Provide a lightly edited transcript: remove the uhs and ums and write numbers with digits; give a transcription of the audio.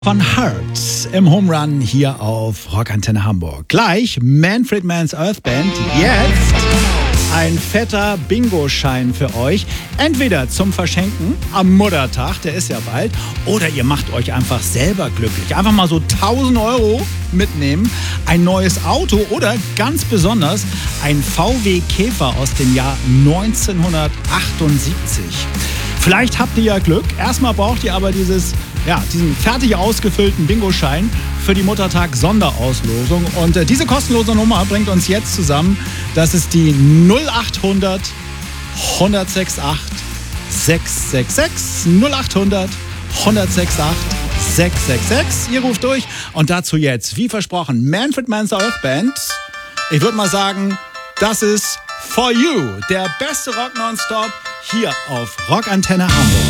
Von Hearts im Home Run hier auf Rockantenne Hamburg. Gleich Manfred Mann's Earth Band. Jetzt ein fetter Bingo-Schein für euch. Entweder zum Verschenken am Muttertag, der ist ja bald, oder ihr macht euch einfach selber glücklich. Einfach mal so 1.000 Euro mitnehmen, ein neues Auto oder ganz besonders ein VW Käfer aus dem Jahr 1978. Vielleicht habt ihr ja Glück. Erstmal braucht ihr aber diesen fertig ausgefüllten Bingo-Schein für die Muttertag-Sonderauslosung. Und diese kostenlose Nummer bringt uns jetzt zusammen. Das ist die 0800 168 666. 0800 168 666. Ihr ruft durch. Und dazu jetzt, wie versprochen, Manfred Mann's Earth Band. Ich würde mal sagen, das ist For You, der beste Rock nonstop hier auf Rockantenne Hamburg.